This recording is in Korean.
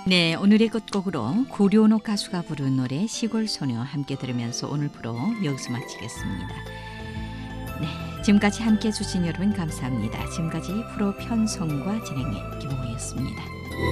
네, 오늘의 끝곡으로 구룡옥 가수가 부른 노래 시골소녀 함께 들으면서 오늘 프로 여기서 마치겠습니다. 네, 지금까지 함께 해주신 여러분 감사합니다. 지금까지 프로 편성과 진행의 김홍희였습니다.